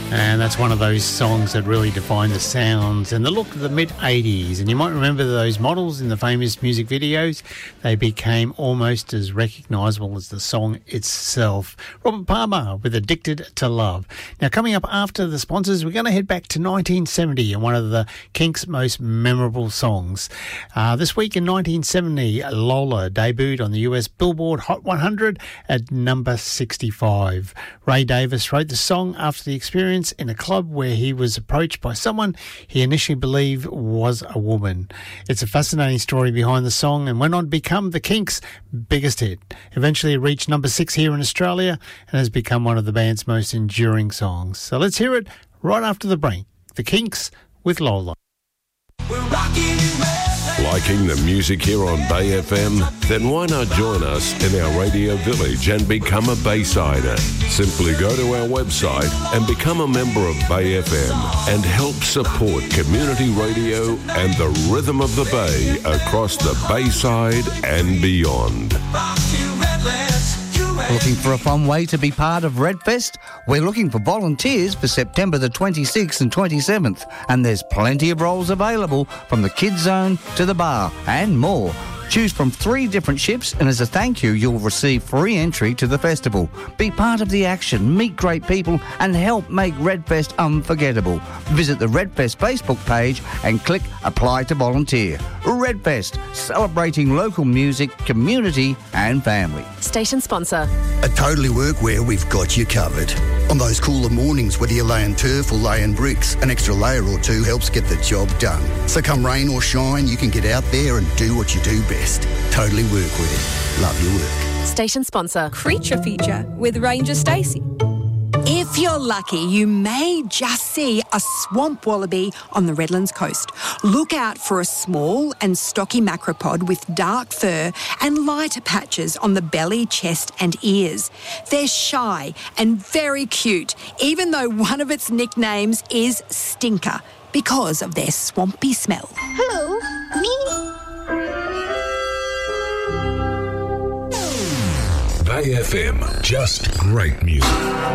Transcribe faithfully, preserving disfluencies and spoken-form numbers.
And that's one of those songs that really define the sounds and the look of the mid eighties. And you might remember those models in the famous music videos. They became almost as recognisable as the song itself. Robert Palmer with Addicted to Love. Now, coming up after the sponsors, we're going to head back to nineteen seventy and one of the Kinks' most memorable songs. Uh, this week in nineteen seventy, Lola debuted on the U S Billboard Hot one hundred at number sixty-five. Ray Davis wrote the song after the experience in a club where he was approached by someone he initially believed was a woman. It's a fascinating story behind the song and went on to become the Kinks' biggest hit. Eventually it reached number six here in Australia and has become one of the band's most enduring songs. So let's hear it right after the break. The Kinks with Lola. We're rocking Liking the music here on Bay F M? Then why not join us in our radio village and become a Baysider? Simply go to our website and become a member of Bay F M and help support community radio and the rhythm of the Bay across the Bayside and beyond. Looking for a fun way to be part of Redfest? We're looking for volunteers for September the twenty-sixth and twenty-seventh, and there's plenty of roles available from the kids zone to the bar and more. Choose from three different ships, and as a thank you, you'll receive free entry to the festival. Be part of the action, meet great people, and help make Redfest unforgettable. Visit the Redfest Facebook page and click Apply to Volunteer. Redfest, celebrating local music, community, and family. Station sponsor. At Totally Workwear, we've got you covered. On those cooler mornings, whether you're laying turf or laying bricks, an extra layer or two helps get the job done. So come rain or shine, you can get out there and do what you do best. Totally Workwear. Love your work. Station sponsor. Creature feature with Ranger Stacey. If you're lucky, you may just see a swamp wallaby on the Redlands coast. Look out for a small and stocky macropod with dark fur and lighter patches on the belly, chest and ears. They're shy and very cute, even though one of its nicknames is Stinker because of their swampy smell. Hello, me. Bay F M, just great music.